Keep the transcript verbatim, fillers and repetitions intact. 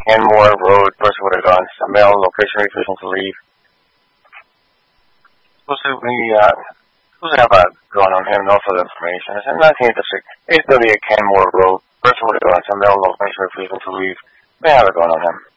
Kenmore Road, person with a gun, male, location refusing to leave. Supposed to be, uh, supposed to have a gun on him, no further information. It's in nineteen eighty-six, eight thirty-eight Kenmore Road, person with a gun, male, location refusing to leave. May have a gun on him.